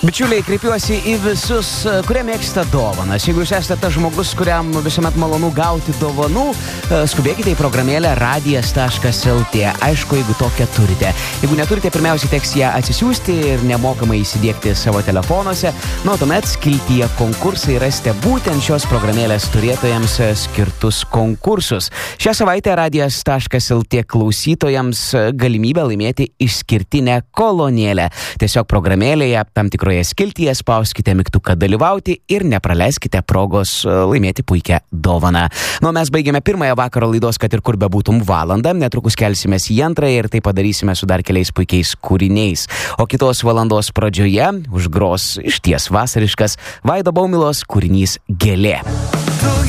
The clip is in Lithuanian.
Bičiuliai, kreipiuosi į visus, kurie mėgsta dovanas. Jeigu jūs esate tas žmogus, kuriam visuomet malonu gauti dovanų, skubėkite į programėlę radijas.lt. Aišku, jeigu tokią turite. Jeigu neturite, pirmiausiai teks ją atsisiųsti ir nemokamai įsidiegti savo telefonuose. Tuomet skiltyje konkursai rasite būtent šios programėlės turėtojams skirtus konkursus. Šią savaitę radijas.lt klausytojams galimybę laimėti išskirtinę kolonėlę. Tiesiog programėlėje tam tikroje skiltyje spauskite mygtuką dalyvauti ir nepraleiskite progos laimėti puikią dovaną. Mes baigėme pirmąją vakaro laidos, kad ir kur bebūtum valandą. Netrukus kelsimės į antrąją ir tai padarysime su dar keliais puikiais kūriniais. O kitos valandos pradžioje užgros išties vasariškas Vaido Baumilos kūrinys Gėlė.